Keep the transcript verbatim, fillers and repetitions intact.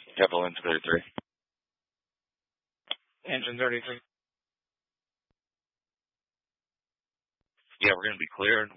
Capital Engine thirty-three. Engine thirty-three. Yeah, we're going to be cleared.